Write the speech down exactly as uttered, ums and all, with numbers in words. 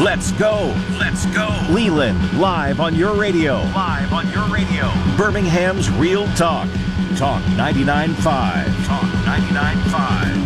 Let's go. Let's go. Leland, live on your radio. Live on your radio. Birmingham's Real Talk. Talk ninety-nine point five. Talk ninety-nine point five.